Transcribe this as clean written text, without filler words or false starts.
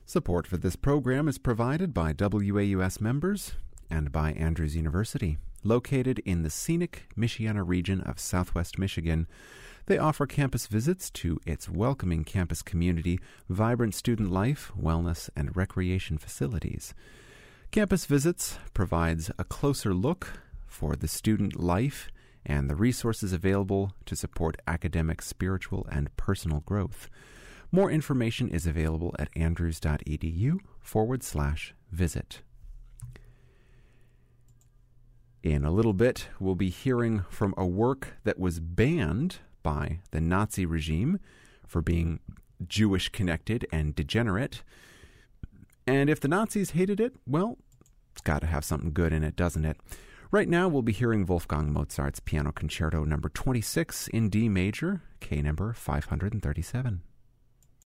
Support for this program is provided by WAUS members and by Andrews University. Located in the scenic Michiana region of southwest Michigan, they offer campus visits to its welcoming campus community, vibrant student life, wellness, and recreation facilities. Campus Visits provides a closer look for the student life and the resources available to support academic, spiritual, and personal growth. More information is available at andrews.edu/visit. In a little bit, we'll be hearing from a work that was banned by the Nazi regime for being Jewish-connected and degenerate. And if the Nazis hated it, well, it's got to have something good in it, doesn't it? Right now, we'll be hearing Wolfgang Mozart's Piano Concerto No. 26 in D major, K number 537.